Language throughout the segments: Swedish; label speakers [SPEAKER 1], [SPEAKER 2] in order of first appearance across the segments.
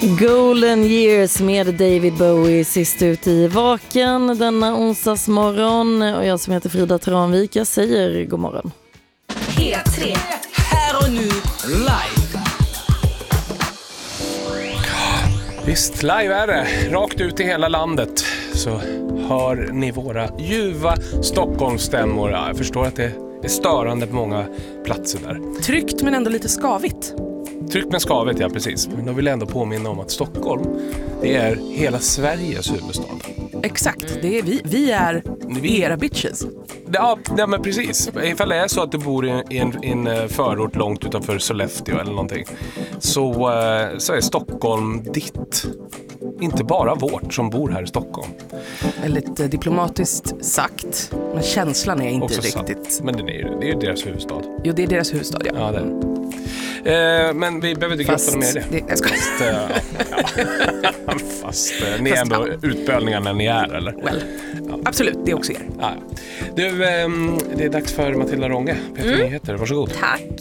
[SPEAKER 1] Golden Years med David Bowie sist ut i Vaken denna onsdagsmorgon. Och jag som heter Frida Tranvik, jag säger god morgon.
[SPEAKER 2] P3. Här och nu live.
[SPEAKER 3] Visst, live är det. Rakt ut i hela landet så hör ni våra ljuva Stockholmsstämmor. Jag förstår att det är störande på många platser där.
[SPEAKER 2] Tryggt men ändå lite skavigt.
[SPEAKER 3] Tryggt men skavigt, ja precis. Men då vill jag ändå påminna om att Stockholm, det är hela Sveriges huvudstad.
[SPEAKER 2] Exakt, det är vi är era bitches.
[SPEAKER 3] Ja, men precis. Ifall det är så att du bor i en förort långt utanför Sollefteå eller någonting, så är Stockholm ditt. Inte bara vårt som bor här i Stockholm.
[SPEAKER 2] Lite diplomatiskt sagt, men känslan är inte
[SPEAKER 3] också
[SPEAKER 2] riktigt.
[SPEAKER 3] Sant. Men det är ju deras huvudstad.
[SPEAKER 2] Jo, det är deras huvudstad, ja.
[SPEAKER 3] Ja, det är. Men vi behöver inte grotta mer i det. Fast ni är ändå utbölningar när ni är, eller?
[SPEAKER 2] Well, ja. Absolut, det är också er.
[SPEAKER 3] Ja. Du, det är dags för Matilda Ronge. Peter Nyheter, varsågod.
[SPEAKER 4] Tack.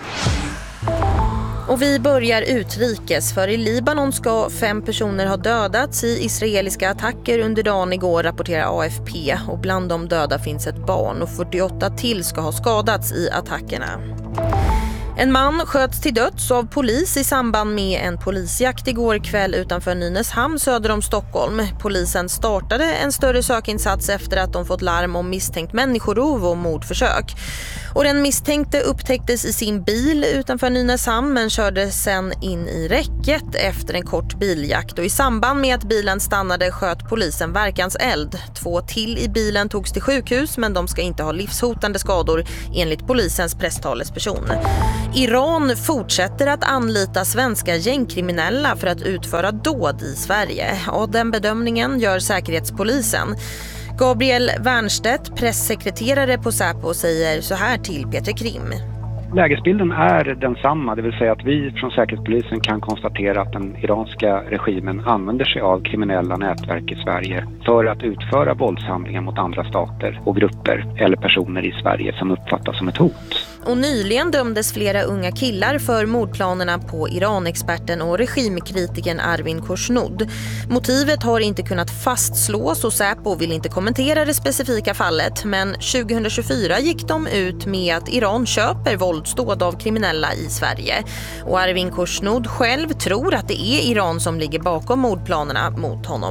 [SPEAKER 4] Och vi börjar utrikes, för i Libanon ska 5 personer ha dödats i israeliska attacker under dagen igår, rapporterar AFP. Och bland de döda finns ett barn och 48 till ska ha skadats i attackerna. En man sköts till döds av polis i samband med en polisjakt igår kväll utanför Nynäshamn söder om Stockholm. Polisen startade en större sökinsats efter att de fått larm om misstänkt människorov och mordförsök. Och den misstänkte upptäcktes i sin bil utanför Nynäshamn men körde sen in i räcket efter en kort biljakt. Och i samband med att bilen stannade sköt polisen verkanseld. 2 till i bilen togs till sjukhus, men de ska inte ha livshotande skador enligt polisens presstalesperson. Iran fortsätter att anlita svenska gängkriminella för att utföra dåd i Sverige. Och den bedömningen gör Säkerhetspolisen. Gabriel Wernstedt, pressekreterare på Säpo, säger så här till Peter Krim.
[SPEAKER 5] Lägesbilden är densamma, det vill säga att vi från Säkerhetspolisen kan konstatera att den iranska regimen använder sig av kriminella nätverk i Sverige för att utföra våldshandlingar mot andra stater och grupper eller personer i Sverige som uppfattas som ett hot.
[SPEAKER 4] Och nyligen dömdes flera unga killar för mordplanerna på Iranexperten och regimkritiken Arvin Khoshnoud. Motivet har inte kunnat fastslås och Säpo vill inte kommentera det specifika fallet, men 2024 gick de ut med att Iran köper våldsdåd av kriminella i Sverige. Och Arvin Khoshnoud själv tror att det är Iran som ligger bakom mordplanerna mot honom.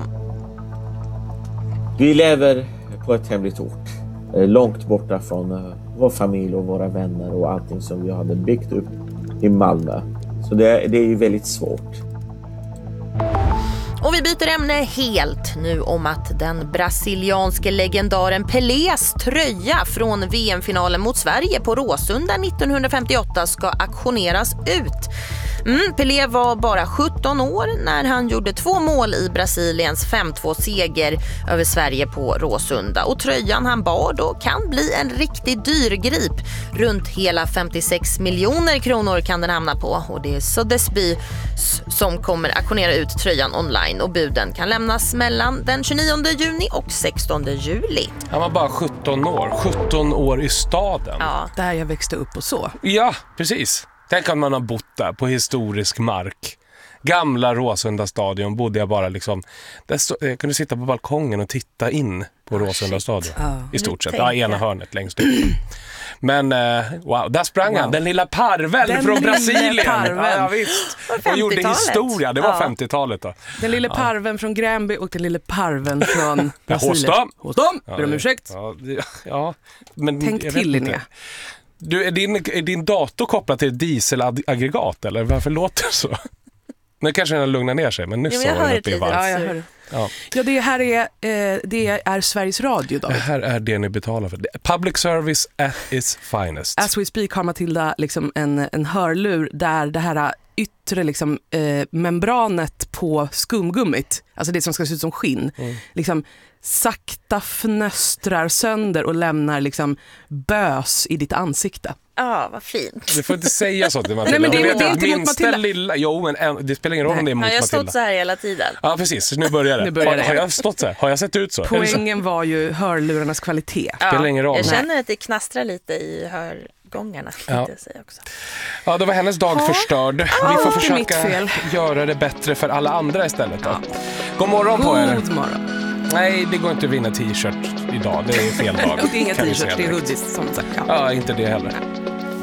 [SPEAKER 6] Vi lever på ett hemligt ort, långt borta från vår familj och våra vänner och allting som vi hade byggt upp i Malmö. Så det är ju väldigt svårt.
[SPEAKER 4] Och vi byter ämne helt nu om att den brasilianske legendaren Pelés tröja från VM-finalen mot Sverige på Råsunda 1958 ska auktioneras ut. Pelé var bara 17 år när han gjorde 2 mål i Brasiliens 5-2-seger över Sverige på Råsunda. Och tröjan han bar då kan bli en riktigt dyr grip. Runt hela 56 miljoner kronor kan den hamna på. Och det är Sotheby som kommer auktionera ut tröjan online. Och buden kan lämnas mellan den 29 juni och 16 juli.
[SPEAKER 3] Han var bara 17 år. 17 år i staden.
[SPEAKER 4] Ja.
[SPEAKER 2] Där jag växte upp och så.
[SPEAKER 3] Ja, precis. Tänk att man har bott där på historisk mark. Gamla Råsunda stadion bodde jag bara liksom. Jag kunde sitta på balkongen och titta in på Råsunda stadion. I stort sett. Ja, ena hörnet längst ut. Men wow, där sprang han. Den lilla parven från Brasilien. Ja, visst. Och gjorde historia. Det var 50-talet då.
[SPEAKER 2] Den lilla parven från Granby och den lilla parven från Brasilien. Hos dem. Ber om ursäkt.
[SPEAKER 3] Ja, men
[SPEAKER 2] tänk till, Linnea.
[SPEAKER 3] Du, är din dator kopplad till ett dieselaggregat eller varför låter det så? Nu kanske den lugnar ner sig, men nyss
[SPEAKER 4] jag
[SPEAKER 3] var den uppe i varv.
[SPEAKER 2] Ja, jag hör. Ja, det här är Sveriges Radio, David.
[SPEAKER 3] Det här är det ni betalar för. Public service at its finest.
[SPEAKER 2] As we speak har Matilda liksom en hörlur där det här yttre liksom, membranet på skumgummit, alltså det som ska se ut som skinn, liksom sakta fnöstrar sönder och lämnar liksom bös i ditt ansikte.
[SPEAKER 4] Ja, vad fint.
[SPEAKER 3] Du får inte säga så till Matilda.
[SPEAKER 2] Nej, men det är inte mot Matilda.
[SPEAKER 3] Lilla, jo, men det spelar ingen roll om det är mot Matilda.
[SPEAKER 4] Jag har stått så här hela tiden.
[SPEAKER 3] Ja, precis. Nu börjar det. Har jag stått så här? Har jag sett ut så?
[SPEAKER 2] Poängen var ju hörlurarnas kvalitet.
[SPEAKER 3] Spelar ingen roll.
[SPEAKER 4] Jag känner att det knastrar lite i gångarna. Säga också.
[SPEAKER 3] Ja, då var hennes dag förstörd. Vi får försöka
[SPEAKER 2] mitt fel.
[SPEAKER 3] göra det bättre för alla andra istället då. God morgon på er.
[SPEAKER 2] God morgon.
[SPEAKER 3] Nej, det går inte att vinna t-shirt idag. Det är fel dag.
[SPEAKER 2] Och det är inga
[SPEAKER 3] kan vi
[SPEAKER 2] t-shirts,
[SPEAKER 3] säga
[SPEAKER 2] det är
[SPEAKER 3] direkt.
[SPEAKER 2] hoodies som sagt.
[SPEAKER 3] Ja, inte det heller.